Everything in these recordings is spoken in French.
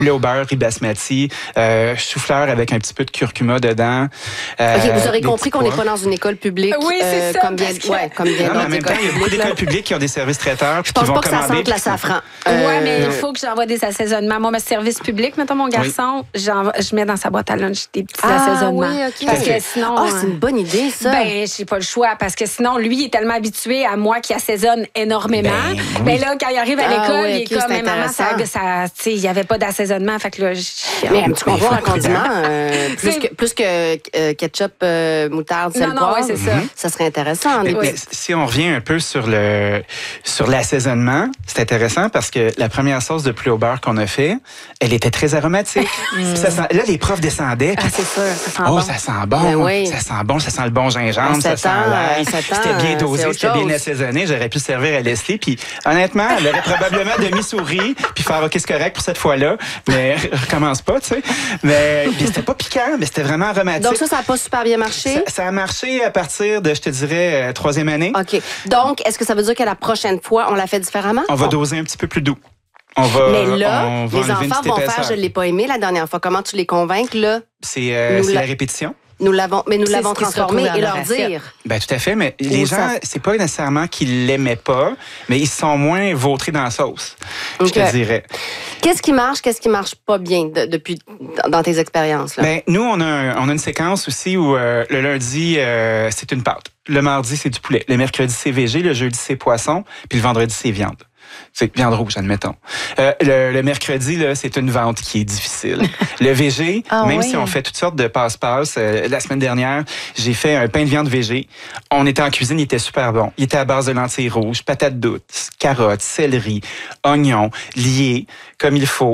poulet au beurre, riz basmati, chou-fleur avec un petit peu de curcuma dedans. OK, vous aurez compris qu'on n'est pas dans une école publique. Oui, c'est ça. Comme bien Non, mais en même temps, il y a beaucoup d'écoles publiques qui ont des services traiteurs. Je pense pas que ça sente la safran. Oui, mais il faut que j'envoie des assaisonnements. Moi, mon service public, mettons mon garçon, je mets dans sa boîte à lunch des petits assaisonnements. Oui, OK. Parce que sinon... c'est une bonne idée, ça. Ben, j'ai pas le choix, parce que sinon, lui, il est tellement habitué à moi qui assaisonne énormément. Ben, là, quand il arrive à l'école, oui, il est OK, comme, c'est maman, il n'y avait pas d'assaisonnement. Fait que là, mais un petit concours en condiment, plus que ketchup, moutarde, sel, poivre. Ouais, c'est ça. Ça serait intéressant. Mais si on revient un peu sur l'assaisonnement, c'est intéressant parce que la première sauce de poulet au beurre qu'on a fait, elle était très aromatique. Là, les profs descendaient. Ah, c'est sûr, ça sent bon. Ça sent bon. Ben oui. Ça sent bon, ça sent le bon gingembre, ça sent l'ail. C'était bien dosé, c'était bien assaisonné. J'aurais pu servir à Leslie. Puis honnêtement, elle aurait probablement demi-souris puis faire OK, c'est correct pour cette fois-là. Mais recommence pas, tu sais. Mais c'était pas piquant, mais c'était vraiment aromatique. Donc ça n'a pas super bien marché? Ça a marché à partir de, je te dirais, 3e année. OK. Donc, est-ce que ça veut dire que la prochaine fois, on la fait différemment? On va doser un petit peu plus doux. Mais là, les enfants vont faire « je ne l'ai pas aimé la dernière fois ». Comment tu les convaincs, là? C'est la répétition. Nous l'avons transformé et leur dire. Ben tout à fait, mais les gens, c'est pas nécessairement qu'ils l'aimaient pas, mais ils sont moins vautrés dans la sauce, je te dirais. Qu'est-ce qui marche pas bien depuis dans tes expériences là? Ben nous on a une séquence aussi où le lundi c'est une pâte, le mardi c'est du poulet, le mercredi c'est végé, le jeudi c'est poisson, puis le vendredi c'est viande. C'est viande rouge, admettons. Le mercredi, là, c'est une vente qui est difficile. Le végé, si on fait toutes sortes de passe-passe, la semaine dernière, j'ai fait un pain de viande végé. On était en cuisine, il était super bon. Il était à base de lentilles rouges, patates douces, carottes, céleri, oignons, liés comme il faut,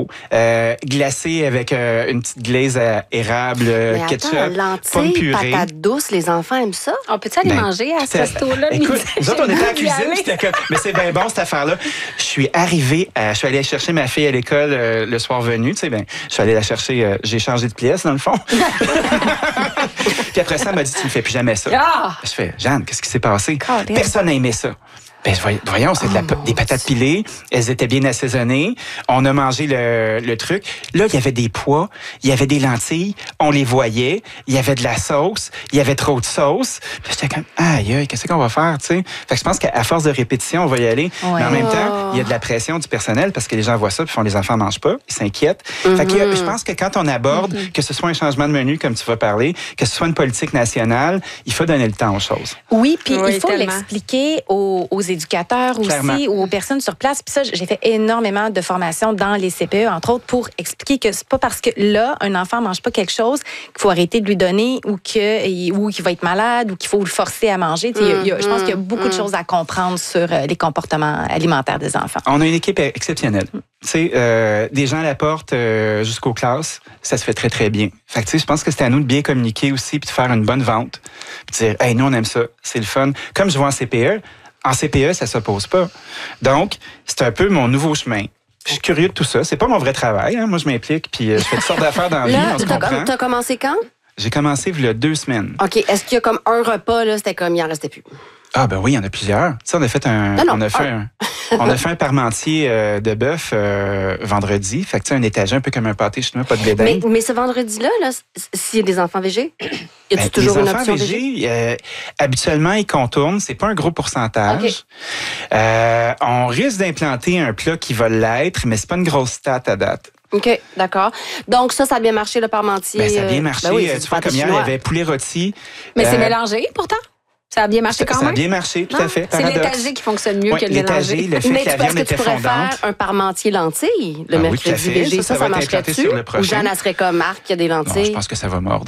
glacé avec une petite glaze à érable, ketchup, pommes purées. Patates douces, les enfants aiment ça? On peut-tu aller manger à ce resto-là? Écoute, nous autres, on était en cuisine, c'était comme, mais c'est bien bon cette affaire-là. Je suis allée chercher ma fille à l'école le soir venu, tu sais, je suis allée la chercher, j'ai changé de pièce dans le fond. Puis après ça, elle m'a dit, tu ne fais plus jamais ça. Je fais, Jeanne, qu'est-ce qui s'est passé? Personne n'a aimé ça. Ben, voyons, c'est des patates pilées. Elles étaient bien assaisonnées. On a mangé le truc. Là, il y avait des pois, il y avait des lentilles. On les voyait. Il y avait de la sauce. Il y avait trop de sauce. Puis j'étais comme, aïe, qu'est-ce qu'on va faire, tu sais? Fait que je pense qu'à force de répétition, on va y aller. Ouais. Mais en même temps, il y a de la pression du personnel parce que les gens voient ça puis font les enfants mangent pas. Ils s'inquiètent. Fait que je pense que quand on aborde, que ce soit un changement de menu, comme tu vas parler, que ce soit une politique nationale, il faut donner le temps aux choses. Oui, puis il faut l'expliquer aux éducateurs aussi, ou aux personnes sur place. Puis ça, j'ai fait énormément de formations dans les CPE, entre autres, pour expliquer que c'est pas parce que là, un enfant mange pas quelque chose qu'il faut arrêter de lui donner ou qu'il va être malade ou qu'il faut le forcer à manger. Je pense qu'il y a beaucoup de choses à comprendre sur les comportements alimentaires des enfants. On a une équipe exceptionnelle. Tu sais, des gens à la porte jusqu'aux classes, ça se fait très, très bien. Fait que, tu sais, je pense que c'est à nous de bien communiquer aussi puis de faire une bonne vente. Puis de dire, hey, nous, on aime ça, c'est le fun. Comme je vois en CPE, ça s'oppose pas. Donc, c'est un peu mon nouveau chemin. Je suis curieux de tout ça. C'est pas mon vrai travail. Hein. Moi, je m'implique puis je fais toutes sortes d'affaires dans la vie. On se comprend. T'as commencé quand? J'ai commencé il y a 2 semaines. OK. Est-ce qu'il y a comme un repas, là, c'était comme il en restait plus? Ah ben oui, il y en a plusieurs. Tu sais, on a fait un parmentier de bœuf vendredi. Fait que tu sais, un étagé un peu comme un pâté chinois, pas de bédin. Mais ce vendredi-là, s'il y a des enfants végés, y a-tu toujours une option végé? Habituellement, ils contournent. C'est pas un gros pourcentage. Okay. On risque d'implanter un plat qui va l'être, mais c'est pas une grosse stat à date. OK, d'accord. Donc ça a bien marché, le parmentier? Ben, ça a bien marché. Oui, tu vois, comme hier, il y avait poulet rôti. Mais c'est mélangé, pourtant? Ça a bien marché quand même? Ça a bien marché, tout à fait. C'est l'étagé qui fonctionne mieux que le mélangé. Le fait que la viande était fondante. Mais tu pourrais faire un parmentier lentilles le mercredi végé. Ça marcherait-tu? Ou Jeanne, elle serait comme Marc, il y a des lentilles? Non, je pense que ça va mordre.